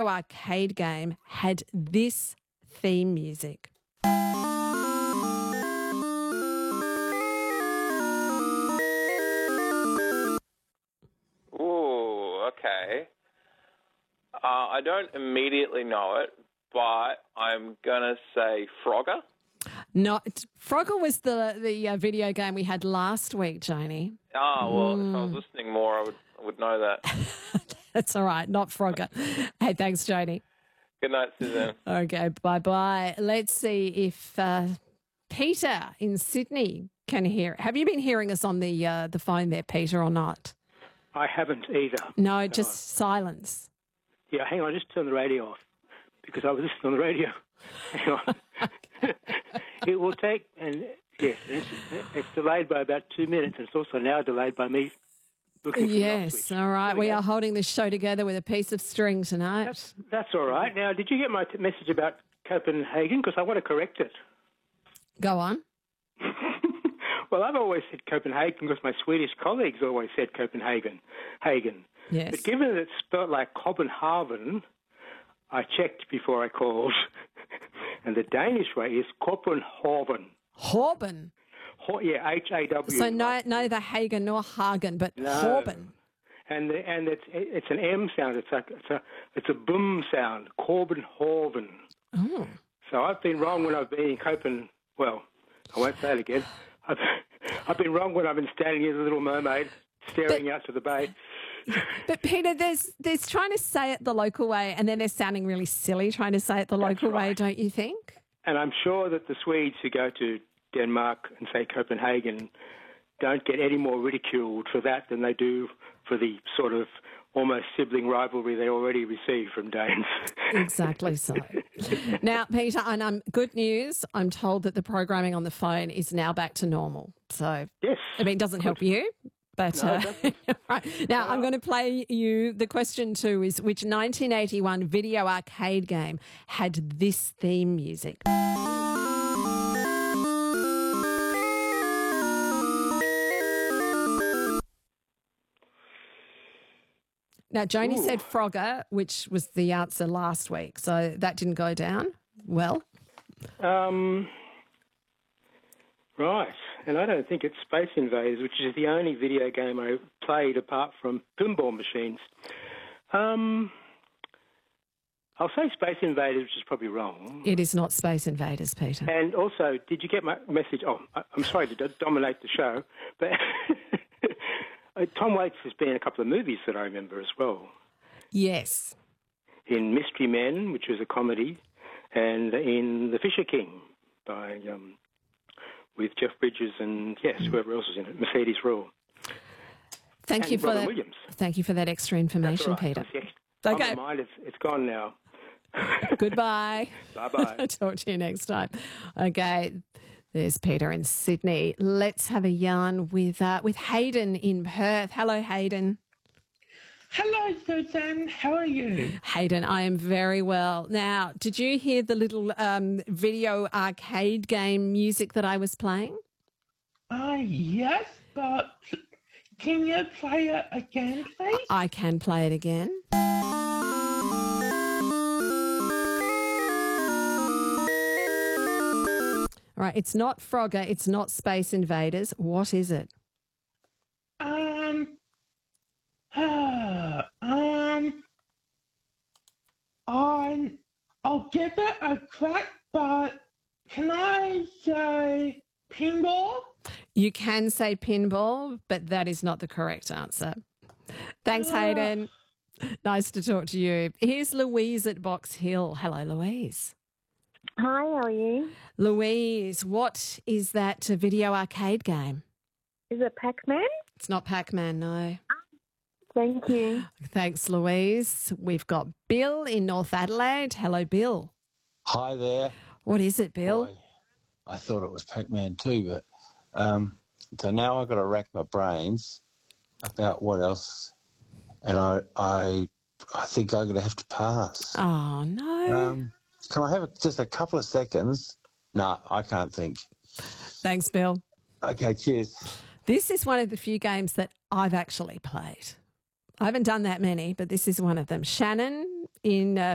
video arcade game had this theme music? Ooh, okay. I don't immediately know it, but I'm going to say Frogger. No, Frogger was the video game we had last week, Janie. Oh, well, if I was listening more, I would know that. That's all right, not Frogger. Hey, thanks, Janie. Good night, Suzanne. Okay, bye-bye. Let's see if Peter in Sydney can hear. Have you been hearing us on the phone there, Peter, or not? I haven't either. No, just silence. Yeah, hang on, just turn the radio off because I was listening on the radio. Hang on. It will take, and yes, it's delayed by about 2 minutes, and it's also now delayed by me looking for the off switch. Yes, all right. We are holding this show together with a piece of string tonight. That's all right. Now, did you get my message about Copenhagen? Because I want to correct it. Go on. Well, I've always said Copenhagen because my Swedish colleagues always said Copenhagen. Yes. But given that it's spelled like Copenhagen, I checked before I called. And the Danish way is Copenhagen. Horben. Yeah, H-A-W. So no the Hagen nor Hagen, but No. Horben. And it's an M sound. It's a boom sound. Copenhagen. Oh. So I've been wrong when I've been in Copenhagen. Well, I won't say it again. I've been wrong when I've been standing near the Little Mermaid, staring out to the bay. But Peter, there's trying to say it the local way, and then they're sounding really silly trying to say it the local way, don't you think? And I'm sure that the Swedes who go to Denmark and say Copenhagen don't get any more ridiculed for that than they do for the sort of almost sibling rivalry they already receive from Danes. Exactly so. Now, Peter, and good news, I'm told that the programming on the phone is now back to normal. So, yes. I mean, it doesn't help you. But No, right. Now, I'm going to play you. The question 2 is, which 1981 video arcade game had this theme music? Now, Joni said Frogger, which was the answer last week, so that didn't go down well. Right. And I don't think it's Space Invaders, which is the only video game I played apart from pinball machines. I'll say Space Invaders, which is probably wrong. It is not Space Invaders, Peter. And also, did you get my message? Oh, I'm sorry to dominate the show, but Tom Waits has been in a couple of movies that I remember as well. Yes. In Mystery Men, which was a comedy, and in The Fisher King by with Jeff Bridges and, yes, whoever else was in it, Mercedes Ruehl. Thank you for Robin that. Williams. Thank you for that extra information, That's all right. Peter. Yes. Okay. My mind, it's gone now. Goodbye. Bye-bye. I'll talk to you next time. Okay. There's Peter in Sydney. Let's have a yarn with Hayden in Perth. Hello, Hayden. Hello, Suzanne. How are you? Hayden, I am very well. Now, did you hear the little video arcade game music that I was playing? Yes, but can you play it again, please? I can play it again. All right, it's not Frogger, it's not Space Invaders. What is it? I'll give it a crack, but can I say pinball? You can say pinball, but that is not the correct answer. Thanks, Hayden. Nice to talk to you. Here's Louise at Box Hill. Hello, Louise. Hi, how are you? Louise, what is that video arcade game? Is it Pac-Man? It's not Pac-Man, no. Thank you. Thanks, Louise. We've got Bill in North Adelaide. Hello, Bill. Hi there. What is it, Bill? Boy, I thought it was Pac-Man too, but so now I've got to rack my brains about what else, and I think I'm going to have to pass. Oh, no. Can I have just a couple of seconds? No, I can't think. Thanks, Bill. Okay, cheers. This is one of the few games that I've actually played. I haven't done that many, but this is one of them. Shannon in